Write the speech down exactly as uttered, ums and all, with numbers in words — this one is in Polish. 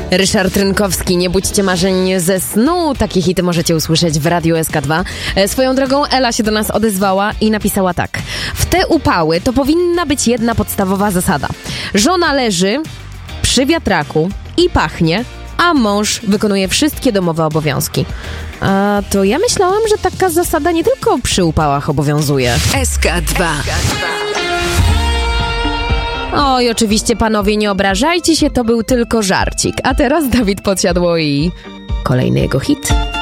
Ryszard Rynkowski, nie budźcie marzeń ze snu. Takie hity możecie usłyszeć w Radiu S K dwa. E, swoją drogą Ela się do nas odezwała i napisała tak. W te upały to powinna być jedna podstawowa zasada. Żona leży przy wiatraku i pachnie, a mąż wykonuje wszystkie domowe obowiązki. A to ja myślałam, że taka zasada nie tylko przy upałach obowiązuje. S K dwa. Oj, oczywiście panowie, nie obrażajcie się, to był tylko żarcik. A teraz Dawid Podsiadło i kolejny jego hit.